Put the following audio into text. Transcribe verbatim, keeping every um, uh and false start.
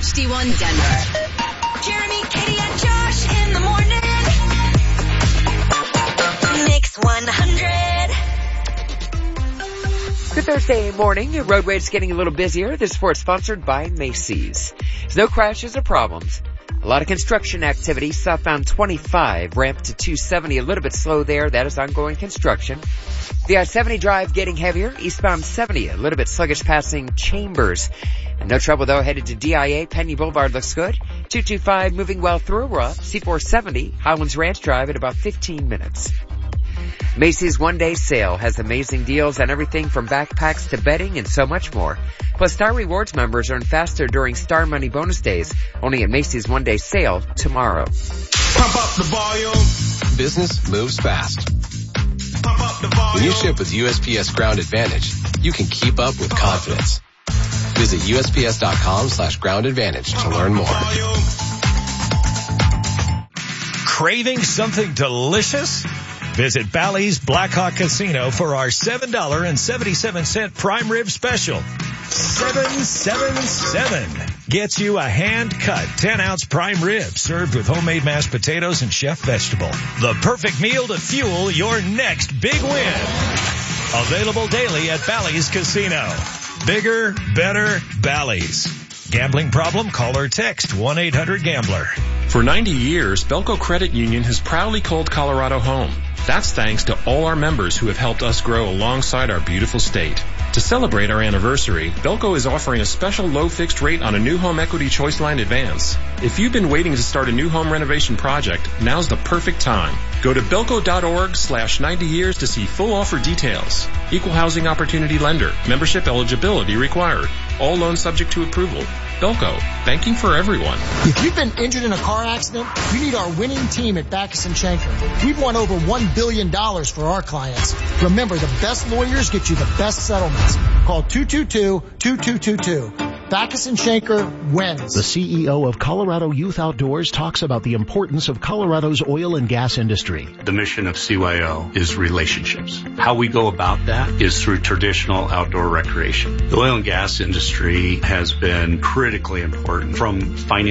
H D one Denver. Jeremy, Katie, and Josh in the morning. Mix one hundred. Good Thursday morning. Your roadway's getting a little busier. This report sponsored by Macy's. There's no crashes or problems. A lot of construction activity. Southbound twenty-five, ramp to two seventy, a little bit slow there. That is ongoing construction. The I seventy drive getting heavier. Eastbound seventy, a little bit sluggish passing Chambers. And no trouble though, headed to D I A. Penny Boulevard looks good. two twenty-five moving well through. We're up. C four seventy, Highlands Ranch Drive in about fifteen minutes. Macy's one-day sale has amazing deals on everything from backpacks to bedding and so much more. Plus, Star Rewards members earn faster during Star Money bonus days. Only at Macy's one-day sale tomorrow. Pump up the volume. Business moves fast. Pump up the volume. When you ship with U S P S Ground Advantage, you can keep up with confidence. Visit U S P S dot com slash ground advantage to learn more. Craving something delicious? Visit Bally's Blackhawk Casino for our seven dollars and seventy-seven cents prime rib special. seven seventy-seven gets you a hand-cut ten-ounce prime rib served with homemade mashed potatoes and chef vegetable. The perfect meal to fuel your next big win. Available daily at Bally's Casino. Bigger, better, Bally's. Gambling problem? Call or text one eight hundred gambler. For ninety years, Belco Credit Union has proudly called Colorado home. That's thanks to all our members who have helped us grow alongside our beautiful state. To celebrate our anniversary, Belco is offering a special low fixed rate on a new home equity choice line advance. If you've been waiting to start a new home renovation project, now's the perfect time. Go to belco.org slash 90 years to see full offer details. Equal housing opportunity lender. Membership eligibility required. All loans subject to approval. Belco, banking for everyone. If you've been injured in a car accident, you need our winning team at Backus and Schenker. We've won over one billion dollars for our clients. Remember, the best lawyers get you the best settlements. Call two two two, two two two two. Backus and Schenker wins. The C E O of Colorado Youth Outdoors talks about the importance of Colorado's oil and gas industry. The mission of C Y O is relationships. How we go about that is through traditional outdoor recreation. The oil and gas industry has been critically important from financial